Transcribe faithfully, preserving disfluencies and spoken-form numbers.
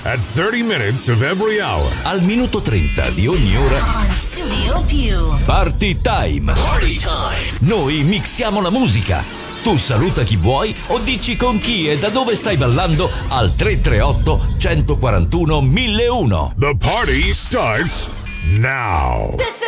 At thirty minutes of every hour. Al minuto trenta di ogni ora. On Studio Più. Party time. Party time. Noi mixiamo la musica. Tu saluta chi vuoi o dici con chi e da dove stai ballando al tre tre otto, uno quattro uno, mille uno. The party starts now. This is